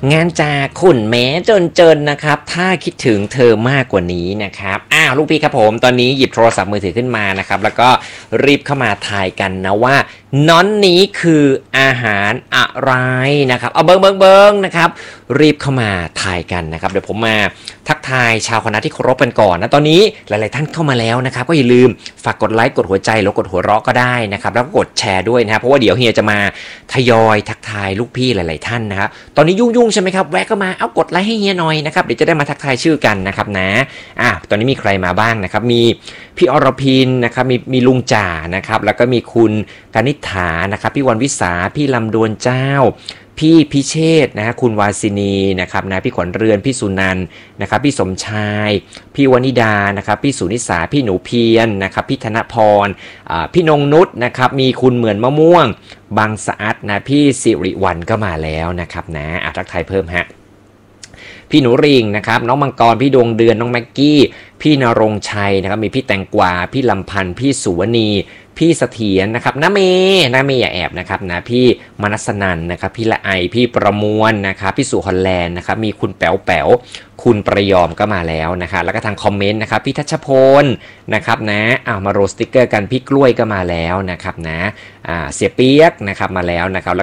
งานจากขุนแม้จนนะครับถ้าคิดถึงเธอมากกว่านี้นะครับลูกพี่ครับผมตอนนี้หยิบโทรศัพท์มือถือขึ้นมานะครับแล้วก็รีบเข้ามาทายกันนะว่าน้อนนี้คืออาหารอะไรนะครับเอาเบิ้งนะครับรีบเข้ามาทายกันนะครับเดี๋ยวผมมาทักทายชาวคณะที่เคารพกันก่อนนะตอนนี้หลายๆท่านเข้ามาแล้วนะครับก็อย่าลืมฝากกดไลค์กดหัวใจแล้วกดหัวเราะก็ได้นะครับแล้วก็กดแชร์ด้วยนะครับเพราะว่าเดี๋ยวเฮียจะมาทยอยทักทายลูกพี่หลายๆท่านนะครับตอนนี้ยุ่งใช่ไหมครับแวะเข้ามาเอากดไลค์ให้เฮียหน่อยนะครับเดี๋ยวจะได้มาทักทายชื่อกันนะครับนะตอนนี้มีใครมาบ้างนะครับมีพี่อรพินนะครับมีลุงจ่านะครับแล้วก็มีคุณกนิษฐานะครับพี่วันวิสาพี่ลำดวนเจ้าพี่พิเชษนะฮะคุณวาสินีนะครับนะพี่ขวัญเรือนพี่สุนันท์นะครับพี่สมชายพี่วนิดานะครับพี่สุนิสาพี่หนูเพียรนะครับพี่ธนพรพี่นงนุชนะครับมีคุณเหมือนมะม่วงบางสะอาดนะพี่สิริวัลก็มาแล้วนะครับนะทักทายเพิ่มฮะพี่หนูริงนะครับน้องมังกรพี่ดวงเดือนน้องแม็กกี้พี่นรงชัยนะครับมีพี่แตงกวาพี่ลำพันธ์พี่สุวณีพี่เสถียรนะครับน้าเมย์อย่าแอบนะครับนะพี่มนัสนันนะครับพี่ละไอพี่ประมวลนะครับพี่สุฮอลแลนด์นะครับมีคุณแป๋วคุณประยอมก็มาแล้วนะครับแล้วก็ทางคอมเมนต์นะครับพี่ทัชพลนะครับนะมาโรสติกเกอร์กันพี่กล้วยก็มาแล้วนะครับนะเสียเปียกนะครับมาแล้วนะครับ